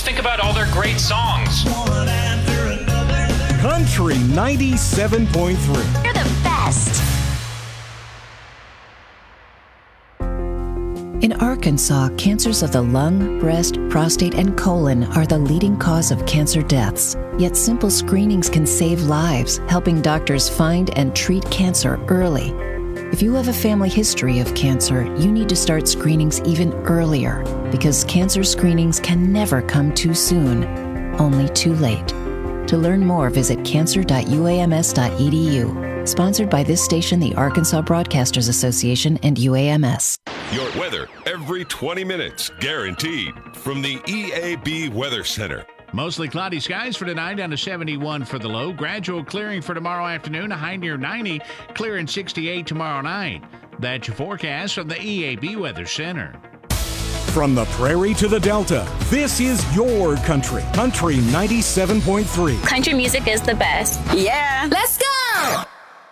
think about all their great songs. Country 97.3. You're the best. In Arkansas, cancers of the lung, breast, prostate, and colon are the leading cause of cancer deaths. Yet simple screenings can save lives, helping doctors find and treat cancer early. If you have a family history of cancer, you need to start screenings even earlier, because cancer screenings can never come too soon, only too late. To learn more, visit cancer.uams.edu. Sponsored by this station, the Arkansas Broadcasters Association, and UAMS. Your weather every 20 minutes, guaranteed, from the EAB Weather Center. Mostly cloudy skies for tonight, down to 71 for the low. Gradual clearing for tomorrow afternoon, a high near 90, clearing 68 tomorrow night. That's your forecast from the EAB Weather Center. From the prairie to the Delta, this is your country. Country 97.3. Country music is the best. Yeah. Let's go!